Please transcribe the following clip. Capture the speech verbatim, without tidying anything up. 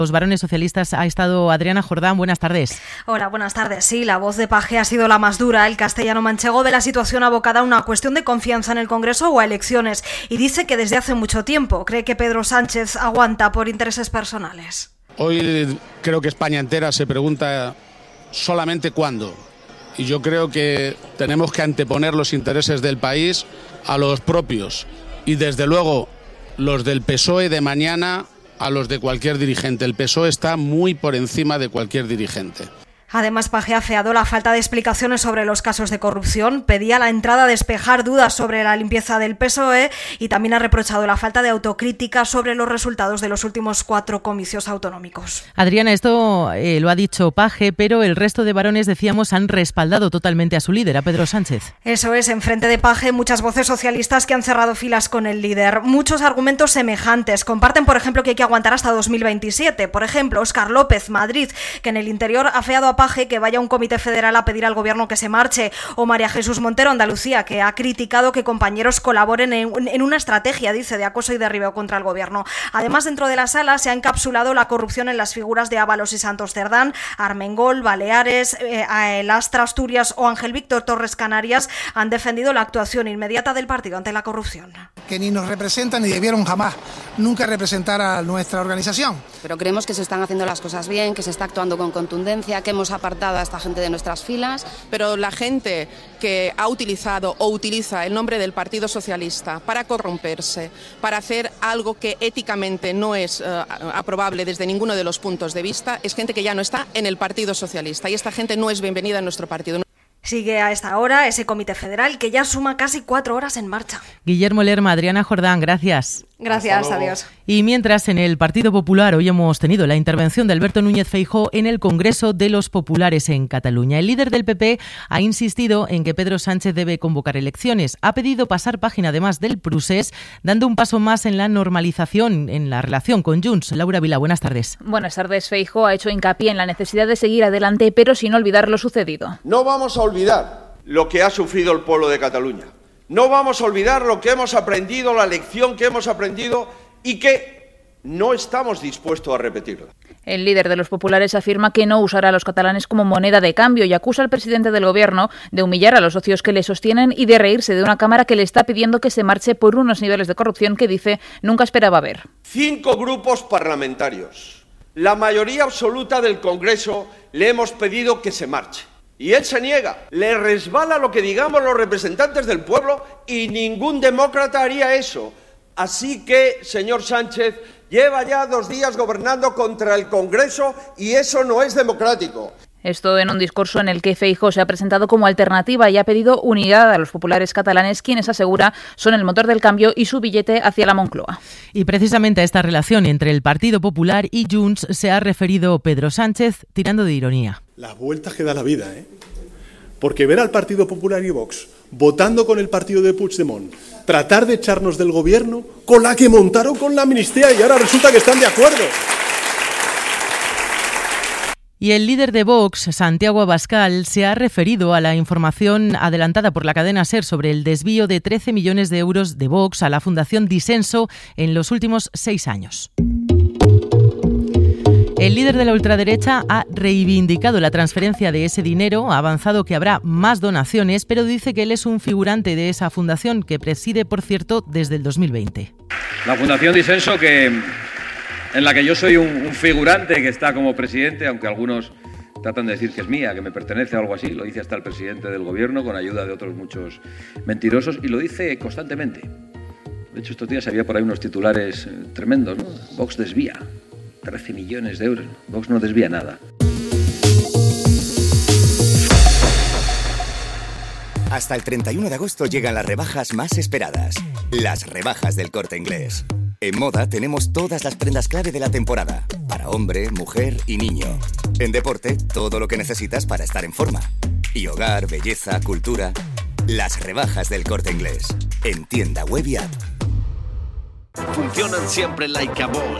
Los varones socialistas ha estado Adriana Jordán. Buenas tardes. Hola, buenas tardes. Sí, la voz de Paje ha sido la más dura. El castellano manchego ve la situación abocada a una cuestión de confianza en el Congreso o a elecciones y dice que desde hace mucho tiempo cree que Pedro Sánchez aguanta por intereses personales. Hoy creo que España entera se pregunta solamente cuándo. Y yo creo que tenemos que anteponer los intereses del país a los propios. Y desde luego los del P S O E de mañana a los de cualquier dirigente. El P S O E está muy por encima de cualquier dirigente. Además, Paje ha afeado la falta de explicaciones sobre los casos de corrupción, pedía la entrada a despejar dudas sobre la limpieza del P S O E y también ha reprochado la falta de autocrítica sobre los resultados de los últimos cuatro comicios autonómicos. Adriana, esto eh, lo ha dicho Paje, pero el resto de varones, decíamos, han respaldado totalmente a su líder, a Pedro Sánchez. Eso es, en frente de Paje, muchas voces socialistas que han cerrado filas con el líder. Muchos argumentos semejantes. Comparten, por ejemplo, que hay que aguantar hasta dos mil veintisiete. Por ejemplo, Óscar López, Madrid, que en el interior ha afeado a Paje que vaya un comité federal a pedir al gobierno que se marche, o María Jesús Montero, Andalucía, que ha criticado que compañeros colaboren en, en una estrategia, dice, de acoso y derribeo contra el gobierno. Además, dentro de la sala se ha encapsulado la corrupción en las figuras de Ábalos y Santos Cerdán, Armengol, Baleares, eh, Lastra, Asturias o Ángel Víctor Torres, Canarias, han defendido la actuación inmediata del partido ante la corrupción. Que ni nos representan ni debieron jamás nunca representar a nuestra organización. Pero creemos que se están haciendo las cosas bien, que se está actuando con contundencia, que hemos apartado a esta gente de nuestras filas. Pero la gente que ha utilizado o utiliza el nombre del Partido Socialista para corromperse, para hacer algo que éticamente no es uh, aprobable desde ninguno de los puntos de vista, es gente que ya no está en el Partido Socialista y esta gente no es bienvenida en nuestro partido. Sigue a esta hora ese comité federal que ya suma casi cuatro horas en marcha. Guillermo Lerma, Adriana Jordán, gracias. Gracias, adiós. Y mientras, en el Partido Popular hoy hemos tenido la intervención de Alberto Núñez Feijóo en el Congreso de los Populares en Cataluña. El líder del P P ha insistido en que Pedro Sánchez debe convocar elecciones. Ha pedido pasar página además del procés, dando un paso más en la normalización en la relación con Junts. Laura Vila, buenas tardes. Buenas tardes. Feijóo ha hecho hincapié en la necesidad de seguir adelante, pero sin olvidar lo sucedido. No vamos a olvidar lo que ha sufrido el pueblo de Cataluña. No vamos a olvidar lo que hemos aprendido, la lección que hemos aprendido y que no estamos dispuestos a repetirla. El líder de los populares afirma que no usará a los catalanes como moneda de cambio y acusa al presidente del gobierno de humillar a los socios que le sostienen y de reírse de una Cámara que le está pidiendo que se marche por unos niveles de corrupción que, dice, nunca esperaba ver. Cinco grupos parlamentarios, la mayoría absoluta del Congreso, le hemos pedido que se marche. Y él se niega, le resbala lo que digamos los representantes del pueblo y ningún demócrata haría eso. Así que, señor Sánchez, lleva ya dos días gobernando contra el Congreso y eso no es democrático. Esto en un discurso en el que Feijóo se ha presentado como alternativa y ha pedido unidad a los populares catalanes, quienes, asegura, son el motor del cambio y su billete hacia la Moncloa. Y precisamente a esta relación entre el Partido Popular y Junts se ha referido Pedro Sánchez, tirando de ironía. Las vueltas que da la vida, ¿eh? Porque ver al Partido Popular y Vox votando con el partido de Puigdemont, tratar de echarnos del gobierno con la que montaron con la amnistía y ahora resulta que están de acuerdo. Y el líder de Vox, Santiago Abascal, se ha referido a la información adelantada por la cadena SER sobre el desvío de trece millones de euros de Vox a la Fundación Disenso en los últimos seis años. El líder de la ultraderecha ha reivindicado la transferencia de ese dinero, ha avanzado que habrá más donaciones, pero dice que él es un figurante de esa fundación que preside, por cierto, desde el dos mil veinte. La Fundación Disenso, que, en la que yo soy un, un figurante que está como presidente, aunque algunos tratan de decir que es mía, que me pertenece o algo así, lo dice hasta el presidente del gobierno con ayuda de otros muchos mentirosos y lo dice constantemente. De hecho, estos días había por ahí unos titulares tremendos, ¿no? Vox desvía trece millones de euros. Vox no desvía nada. Hasta el treinta y uno de agosto llegan las rebajas más esperadas. Las rebajas del Corte Inglés. En moda tenemos todas las prendas clave de la temporada. Para hombre, mujer y niño. En deporte, todo lo que necesitas para estar en forma. Y hogar, belleza, cultura. Las rebajas del Corte Inglés. En tienda web y app. Funcionan siempre like a Bosch.